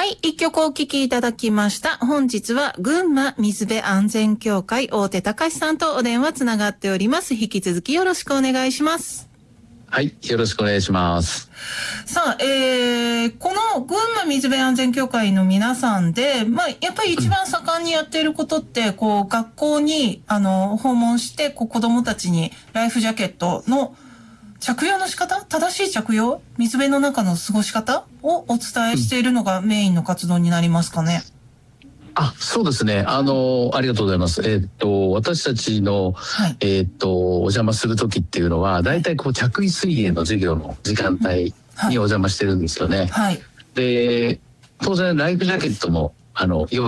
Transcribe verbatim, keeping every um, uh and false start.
い、一曲お聴きいただきました。本日は群馬水辺安全協会大手隆さんとお電話つながっております。引き続きよろしくお願いします。 はい、よろしくお願いします。 さあ、えー、この群馬水辺安全協会の皆さんで、まあ、やっぱり一番盛んにやっていることって、こう、学校に、あの、訪問して、こう、子供たちにライフジャケットの着用の仕方、正しい着用、水辺の中の過ごし方をお伝えしているのがメインの活動になりますかね。 あ、そうですね。あの、ありがとうございます。えーっと、私たちの、はい、えーっと、お邪魔する時っていうのは、大体こう、着衣水泳の授業の時間帯にお邪魔してるんですよね。はい。で、当然、ライフジャケットも、あの、用